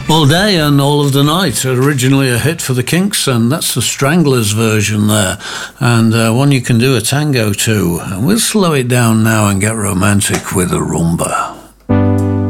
All Day and All of the Night, originally a hit for the Kinks, and that's the Stranglers version there, and one you can do a tango to. And we'll slow it down now and get romantic with a rumba.